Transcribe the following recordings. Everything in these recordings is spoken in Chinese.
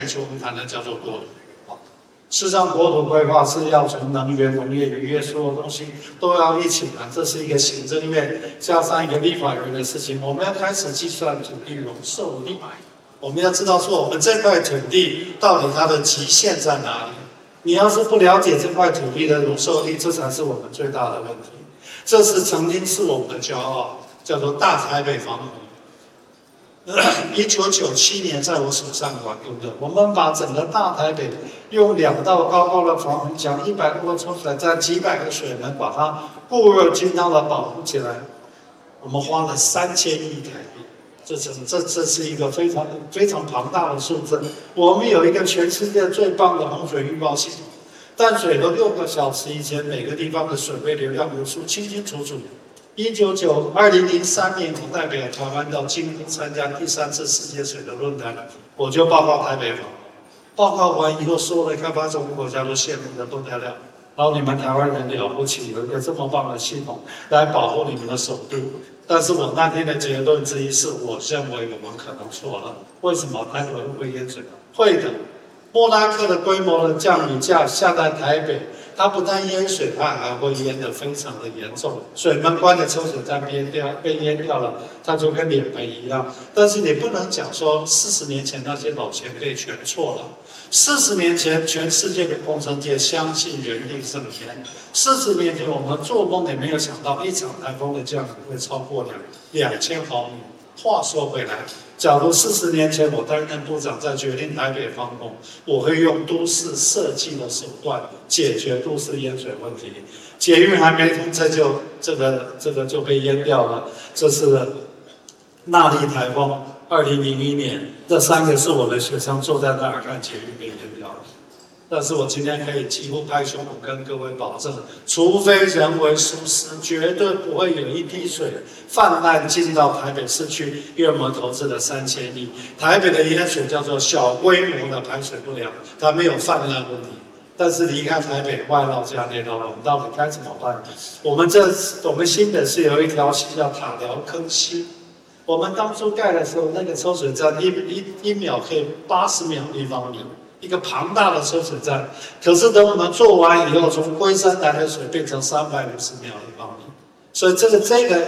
我们谈的叫做国土规划。事实上，国土规划是要从能源、农业、渔业所有东西都要一起谈，这是一个行政院加上一个立法院的事情。我们要开始计算土地容受力，我们要知道说我们这块土地到底它的极限在哪里。你要是不了解这块土地的容受力，这才是我们最大的问题。这是曾经是我们的骄傲，叫做大台北防洪。1997年在我手上完工的，我们把整个大台北用2道高高的防洪墙、100多个抽水站、几百个水门，把它固若金汤的保护起来。我们花了3000亿台币，这是一个非常庞大的数字。我们有一个全世界最棒的洪水预报系统，淡水河6个小时以前每个地方的水位流量流速清清楚楚。2003年，我代表台湾到京都参加第3次世界水的论坛，我就报告台北防。报告完以后，所有的开发中国家都羡慕得不得了。然后你们台湾人了不起，有一个这么棒的系统来保护你们的首都。但是我那天的结论之一是，我认为我们可能错了。为什么台北会淹水？会的。莫拉克的规模的降雨架下在台北，它不但淹水，它还会淹得非常的严重。水门关的抽水站被淹掉了，它就跟脸盆一样。但是你不能讲说40年前那些老前辈全错了。40年前，全世界的工程界相信人定胜天。40年前，我们做梦也没有想到一场台风的降雨会超过2000毫米。话说回来，假如40年前我担任部长，在决定台北防洪，我会用都市设计的手段解决都市淹水问题。捷运还没通车这个就被淹掉了。这是纳莉台风，2001年，这3个是我的学生坐在那儿看捷运被淹掉了。但是我今天可以几乎拍胸脯跟各位保证，除非人为疏失，绝对不会有一滴水泛滥进到台北市区，因为我们投资了3000亿。台北的淹水叫做小规模的排水不良，它没有泛滥问题。但是离开台北外绕加内绕，我们到底该怎么办？我们新北市有一条溪叫塔寮坑溪，我们当初盖的时候，那个抽水站一秒可以80秒立方米。一个庞大的抽水站，可是等我们做完以后，从龟山来的水变成350秒立方米，所以这个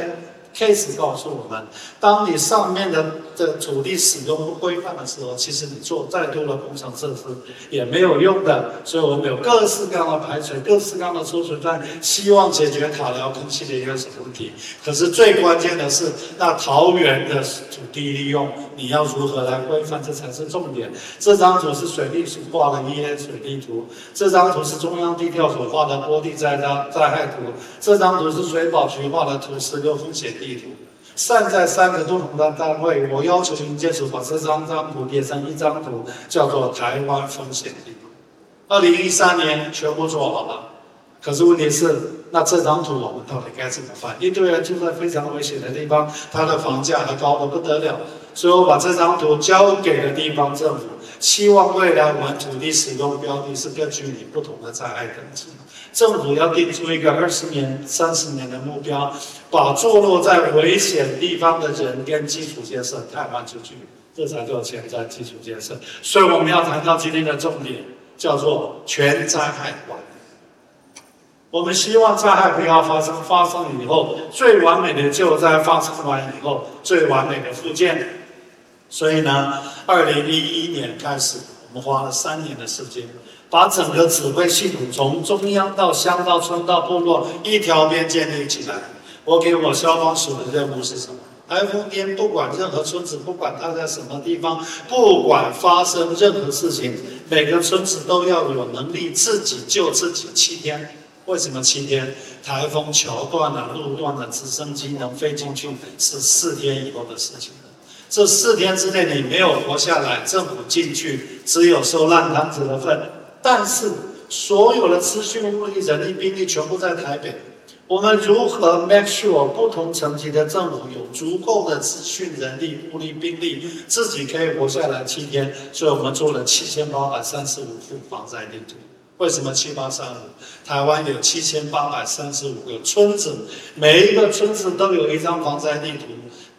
case 告诉我们，当你上面的土地使用不规范的时候，其实你做再多的工程设施也没有用的。所以我们有各式各样的排水、各式各样的抽水站，希望解决塔寮坑溪的淹水问题。可是最关键的是，那桃园的土地利用，你要如何来规范，这才是重点。这张图是水利署画的EA水利图，这张图是中央地调所画的坡地灾害图，这张图是水保局画的土石流风险地图。散在3个不同的单位，我要求营建署把这张图叠成一张图，叫做台湾风险地图。2013年全部做好了，可是问题是，那这张图我们到底该怎么办？一堆人住在非常危险的地方，它的房价还高得不得了，所以我把这张图交给了地方政府，希望未来我们土地使用标的是根据你不同的灾害等级。政府要定出一个20年、30年的目标，把坐落在危险地方的人跟基础建设汰换出去，这才叫前瞻基础建设。所以我们要谈到今天的重点，叫做全灾害管理。我们希望灾害不要发生，发生以后最完美的救灾，发生完以后最完美的复建。所以呢，2011年开始，我们花了3年的时间，把整个指挥系统从中央到乡到村到部落一条边建立起来。我给我消防署的任务是什么？台风天不管任何村子，不管它在什么地方，不管发生任何事情，每个村子都要有能力自己救自己7天。为什么7天？台风桥断了、路断了，直升机能飞进去是4天以后的事情了。这4天之内你没有活下来，政府进去只有收烂摊子的份。但是所有的资讯、物力、人力、兵力全部在台北。我们如何 make sure 不同层级的政府有足够的资讯、人力、物力、兵力，自己可以活下来7天？所以我们做了7835幅防灾地图。为什么7835？台湾有7835个村子，每一个村子都有一张防灾地图。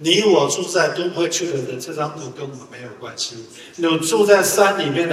你我住在都会区的人，这张图跟我们没有关系。你住在山里面的。